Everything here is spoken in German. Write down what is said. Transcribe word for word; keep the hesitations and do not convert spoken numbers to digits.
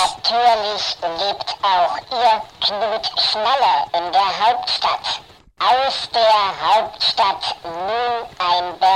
Natürlich lebt auch Ihr Knut Schnaller in der Hauptstadt. Aus der Hauptstadt nun ein